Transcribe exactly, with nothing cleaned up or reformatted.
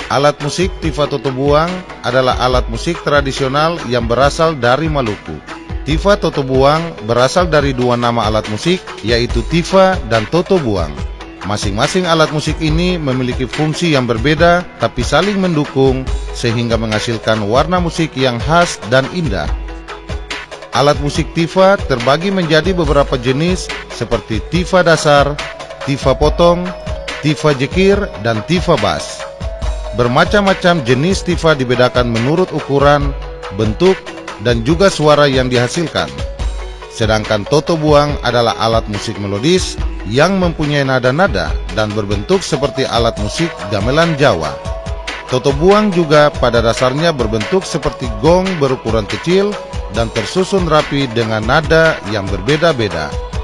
Alat musik tifa toto buang adalah alat musik tradisional yang berasal dari Maluku. Tifa toto buang berasal dari dua nama alat musik, yaitu tifa dan toto buang. Masing-masing alat musik ini memiliki fungsi yang berbeda, tapi saling mendukung sehingga menghasilkan warna musik yang khas dan indah. Alat musik tifa terbagi menjadi beberapa jenis seperti tifa dasar, tifa potong, tifa jekir, dan tifa bass. Bermacam-macam jenis tifa dibedakan menurut ukuran, bentuk, dan juga suara yang dihasilkan. Sedangkan toto buang adalah alat musik melodis yang mempunyai nada-nada dan berbentuk seperti alat musik gamelan Jawa. Toto buang juga pada dasarnya berbentuk seperti gong berukuran kecil dan tersusun rapi dengan nada yang berbeda-beda.